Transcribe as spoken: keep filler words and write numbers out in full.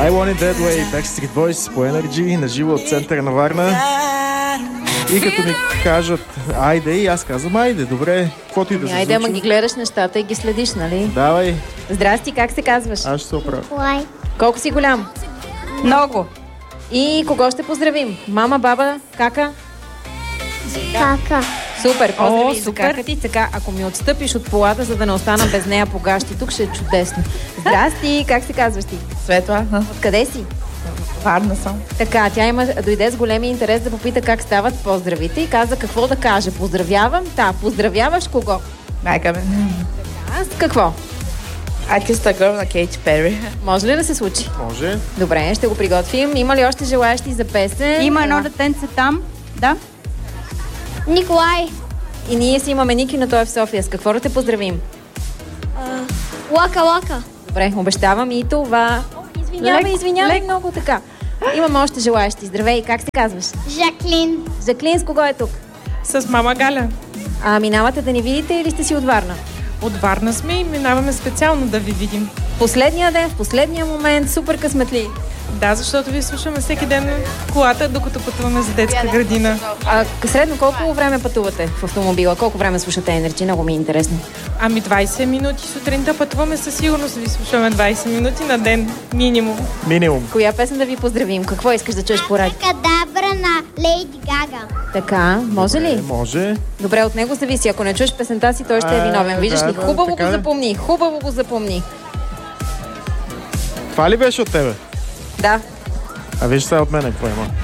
I Want It That Way, Backstreet Boys по Energy, на живо от центъра на Варна. И като ми кажат айде, и аз казвам айде, добре, каквото и да се Айде, ама случи. ги гледаш нещата и ги следиш, нали? Давай, Здрасти, как се казваш? аз ще се оправя. Николай. Колко си голям? Много. И кого ще поздравим? Мама, баба, кака? Кака. Супер, поздрави О, за супер. кака ти. Така, ако ми отстъпиш от полата, за да не остана без нея по гащи, тук ще е чудесно. Здрасти, как се казваш ти? Светла. Откъде си? Варна съм. Така, тя има, дойде с големи интерес да попита как стават поздравите и каза какво да каже. Поздравявам, та, поздравяваш кого? Майка ми. Аз какво? I Kissed a Girl на Кейти Пери. Може ли да се случи? Може. Добре, ще го приготвим. Има ли още желаящи за песен? Има едно Ела. детенце там. Да. Николай. И ние си имаме Ники, но той е в София. С какво да те поздравим? Лака, лака. Добре, обещавам и това. Извинявай, Леко, извинявай леко. много така. Имаме още желаящи. Здравей, как се казваш? Жаклин. Жаклин, с кого е тук? С мама Галя. А минавате да ни видите или сте си от Варна? От Варна сме и минаваме специално да ви видим. Последния ден, в последния момент, супер късметли. Да, защото ви слушаме всеки ден в колата, докато пътуваме за детска градина. А средно колко време пътувате в автомобила? Колко време слушате Energy? Много ми е интересно. Ами двайсет минути сутринта пътуваме, със сигурност ви слушаме двайсет минути на ден, минимум. Минимум. Коя песен да ви поздравим? Какво искаш да чуеш по радио? Кадабра на Лейди Гага. Така, може ли? Е, може. Добре, от него зависи. Ако не чуеш песента си, той ще е А, виновен. Виждаш да, ли? да, Хубаво така го да. запомни. Хубаво го запомни. Това ли беше от тебе? Да. А виж сега от мене какво има.